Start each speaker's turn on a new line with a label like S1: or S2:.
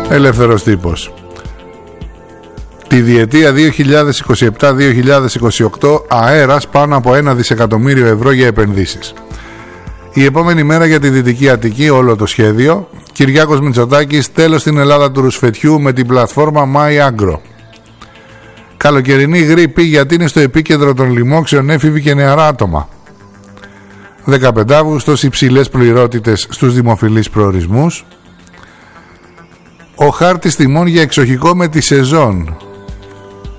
S1: Ελεύθερος τύπος. Τη διετία 2027-2028 αέρας πάνω από 1 δισεκατομμύριο ευρώ για επενδύσεις. Η επόμενη μέρα για τη Δυτική Αττική, όλο το σχέδιο. Κυριάκος Μητσοτάκης, τέλος στην Ελλάδα του ρουσφετιού με την πλατφόρμα MyAgro. Καλοκαιρινή γρήπη γιατί είναι στο επίκεντρο των λοιμόξεων έφηβοι και νεαρά άτομα. 15 Αύγουστος, υψηλές πληρότητες στους δημοφιλείς προορισμούς. Ο χάρτης τιμών για εξοχικό με τη σεζόν.